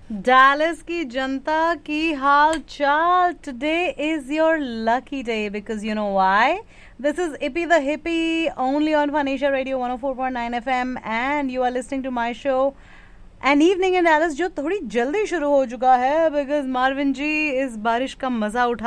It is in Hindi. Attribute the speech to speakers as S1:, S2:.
S1: Dallas की जनता की हाल चाल. Today is your lucky day because you know why? This is Ippy the Hippie only on Phanisha Radio 104.9 FM and you are listening to my show An Evening in Dallas जो थोड़ी जल्दी शुरू हो चुका है because मार्विन जी इस बारिश का मजा उठा